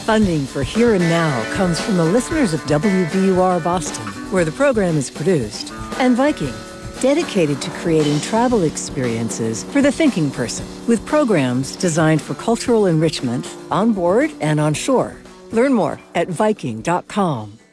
Funding for Here and Now comes from the listeners of WBUR Boston, where the program is produced, and Viking, dedicated to creating travel experiences for the thinking person, with programs designed for cultural enrichment on board and on shore. Learn more at Viking.com.